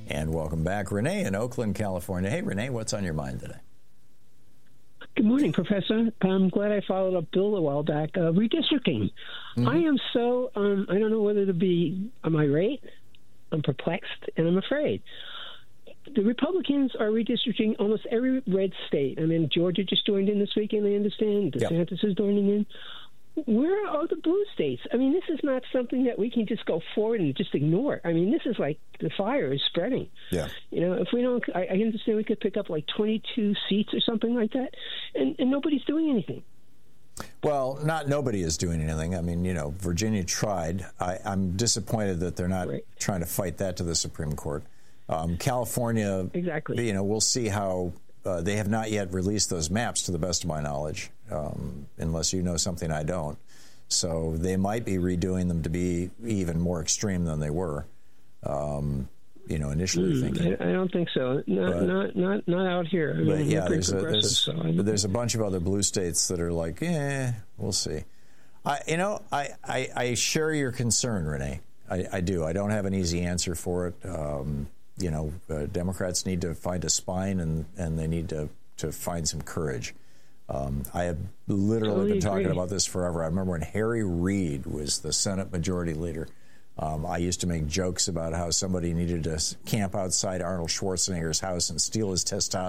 And welcome back, Renee in Oakland, California. Hey, Renee, what's on your mind today? Good morning, Professor. I'm glad I followed up Bill a while back. Redistricting. Mm-hmm. I am so, I don't know whether to be, am I irate? I'm perplexed, and I'm afraid. The Republicans are redistricting almost every red state. I mean, Georgia just joined in this weekend, I understand. DeSantis is joining in. Where are the blue states? I mean, this is not something that we can just go forward and just ignore. I mean, this is like the fire is spreading. Yeah. You know, if we don't, I understand we could pick up like 22 seats or something like that, and nobody's doing anything. Well, not nobody is doing anything. I mean, you know, Virginia tried. I'm disappointed that they're not trying to fight that to the Supreme Court. California, exactly. You know, we'll see how they have not yet released those maps, to the best of my knowledge, unless you know something I don't. So they might be redoing them to be even more extreme than they were. You know, initially thinking. I don't think so. Not out here. I mean, yeah, there's a bunch of other blue states that are like, we'll see. I share your concern, Renee. I do. I don't have an easy answer for it. You know, Democrats need to find a spine, and they need to find some courage. I have literally been talking about this forever. I remember when Harry Reid was the Senate Majority Leader. I used to make jokes about how somebody needed to camp outside Arnold Schwarzenegger's house and steal his testosterone